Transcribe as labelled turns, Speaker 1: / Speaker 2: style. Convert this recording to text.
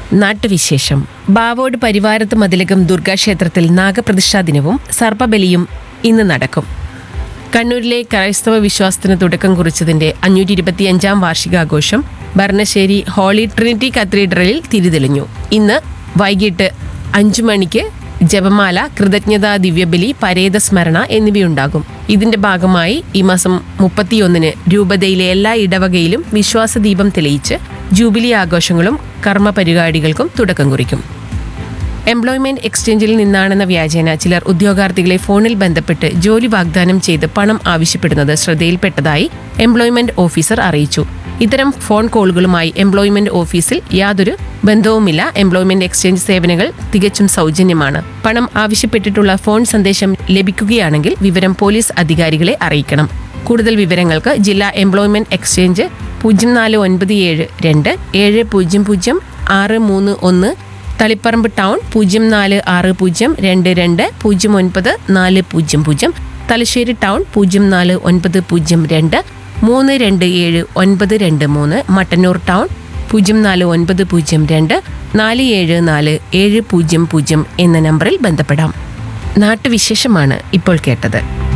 Speaker 1: നാട്ടുവിശേഷം. ബാവോഡ് പരിവാരത്ത് മതിലകം ദുർഗാക്ഷേത്രത്തിൽ നാഗപ്രതിഷ്ഠാ ദിനവും സർപ്പബലിയും ഇന്ന് നടക്കും. കണ്ണൂരിലെ ക്രൈസ്തവ വിശ്വാസത്തിന് തുടക്കം കുറിച്ചതിന്റെ 525 വാർഷികാഘോഷം ഭരണശ്ശേരി ഹോളി ട്രിനിറ്റി കത്തീഡ്രലിൽ തിരിതെളിഞ്ഞു. ഇന്ന് വൈകിട്ട് 5 മണിക്ക് ജപമാല, കൃതജ്ഞതാ ദിവ്യബലി, പരേത സ്മരണ എന്നിവയുണ്ടാകും. ഇതിന്റെ ഭാഗമായി ഈ മാസം 31-ന് രൂപതയിലെ എല്ലാ ഇടവകയിലും വിശ്വാസദീപം തെളിയിച്ച് ജൂബിലി ആഘോഷങ്ങളും കർമ്മ പരിപാടികൾക്കും തുടക്കം കുറിക്കും. എംപ്ലോയ്മെന്റ് എക്സ്ചേഞ്ചിൽ നിന്നാണെന്ന വ്യാജേന ചിലർ ഉദ്യോഗാർത്ഥികളെ ഫോണിൽ ബന്ധപ്പെട്ട് ജോലി വാഗ്ദാനം ചെയ്ത് പണം ആവശ്യപ്പെടുന്നത് ശ്രദ്ധയിൽപ്പെട്ടതായി എംപ്ലോയ്മെന്റ് ഓഫീസർ അറിയിച്ചു. ഇത്തരം ഫോൺ കോളുകളുമായി എംപ്ലോയ്മെന്റ് ഓഫീസിൽ യാതൊരു ബന്ധവുമില്ല. എംപ്ലോയ്മെന്റ് എക്സ്ചേഞ്ച് സേവനങ്ങൾ തികച്ചും സൗജന്യമാണ്. പണം ആവശ്യപ്പെട്ടിട്ടുള്ള ഫോൺ സന്ദേശം ലഭിക്കുകയാണെങ്കിൽ വിവരം പോലീസ് അധികാരികളെ അറിയിക്കണം. കൂടുതൽ വിവരങ്ങൾക്ക് ജില്ലാ employment exchange 0497 2 700 631, Taliparamba town 0460 22 09 Thalassery town 0490 2 327 923, Mattannur town 0490 2 474 700 എന്ന നമ്പറിൽ ബന്ധപ്പെടാം. നാട്ടുവിശേഷമാണ് ഇപ്പോൾ കേട്ടത്.